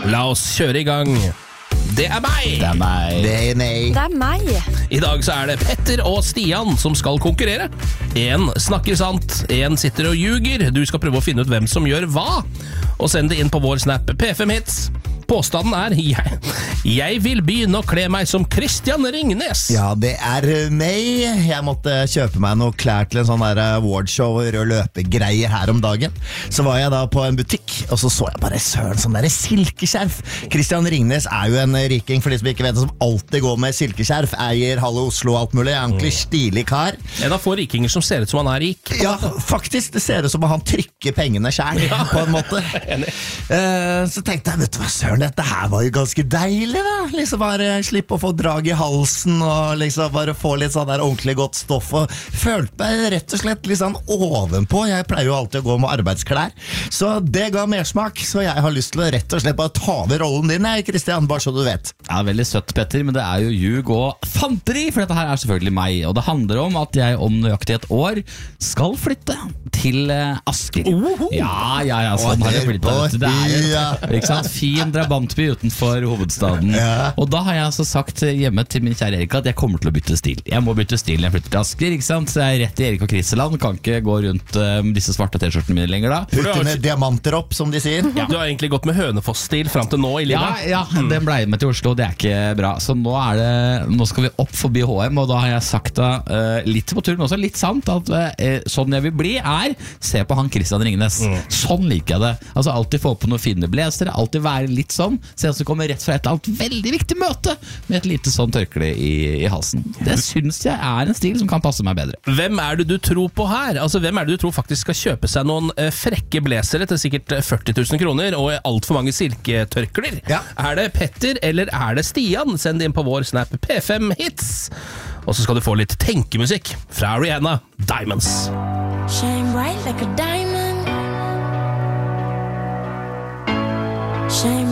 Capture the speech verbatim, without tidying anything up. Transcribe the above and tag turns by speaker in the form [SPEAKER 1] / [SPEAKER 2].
[SPEAKER 1] La oss kjøre i gang. Det er meg!
[SPEAKER 2] Det er meg.
[SPEAKER 3] Det er meg.
[SPEAKER 4] Det er meg.
[SPEAKER 1] I dag så er det Petter og Stian som skal konkurrere. En snakker sant, en sitter og ljuger. Du skal prøve å finne ut hvem som gjør hva. Og send det inn på vår snap P fem hits. Påstanden er jeg, jeg vil begynne å kle meg som Christian Ringnes.
[SPEAKER 3] Ja, det er meg. Jeg måtte kjøpe meg noe klær til en sånn der awardshow og løpegreie her om dagen. Så var jeg da på en butikk, og så så jeg bare søren sånn der silkeskjerf. Christian Ringnes er jo en riking, for de som ikke vet det, som alltid går med silkeskjerf. Eier Hallo Oslo og alt mulig. Egentlig stilig kar.
[SPEAKER 1] En av få rikinger som ser ut som han er rik.
[SPEAKER 3] Ja, faktisk. Det ser ut som at han trykker pengene selv, ja. På en måte. uh, Så tenkte jeg, vet du hva søren, dette her var jo ganske deilig da. Liksom bare slippe å få drag i halsen og liksom bare få litt sånn der ordentlig godt stoff, og følte meg rett og slett litt sånn ovenpå. Jeg pleier jo alltid å gå med arbeidsklær, så det ga mersmak. Så jeg har lyst til å rett og slett bare ta over rollen din, jeg, Christian, bare så du vet.
[SPEAKER 2] Ja, veldig søtt, Petter, men det er jo ljug og fanteri, for dette her er selvfølgelig meg. Og det handler om at jeg om nøyaktig et år skal flytte til uh, Asker.
[SPEAKER 1] Oho.
[SPEAKER 2] Ja, ja, ja, sånn har det blitt. Det, det er jo, ikke sant? Fin drabantby utenfor hovedstaden.
[SPEAKER 3] Ja.
[SPEAKER 2] Og da har jeg altså sagt hjemme til min kjære Erika at jeg kommer til å bytte stil. Jeg må bytte stil når jeg flytter til Asker, ikke sant? Så jeg er rett i Erik og Kriseland, kan ikke gå rundt uh, disse svarte t-skjortene mine lenger da.
[SPEAKER 3] Putte med diamanter opp, som de sier.
[SPEAKER 1] Ja. Du har egentlig gått med Hønefoss-stil frem til nå i livet.
[SPEAKER 2] Ja, ja, den ble med til Oslo, det er ikke bra. Så nå, er det, nå skal vi opp forbi H M, og da har jeg sagt da, uh, litt på tur, men også litt sant, at uh, sånn jeg vil bli er, se på han Christian Ringnes. Mm. Sånn liker jeg det. Altså alltid få på noen fine blesere, alltid være litt sånn, se at du kommer rett fra et eller annet veldig viktig møte med et lite sånn tørkle i, i halsen. Det synes jeg er en stil som kan passe meg bedre.
[SPEAKER 1] Hvem er det du tror på her? Altså, hvem er det du tror faktisk skal kjøpe seg noen eh, frekke blesere til sikkert førti tusen kroner og alt for mange silketørkler?
[SPEAKER 3] Ja.
[SPEAKER 1] Er det Petter eller er det Stian? Send det inn på vår snap P fem hits. Og så skal du få litt tenkemusikk fra Rihanna, Diamonds.
[SPEAKER 5] Shine bright like a diamond. Shine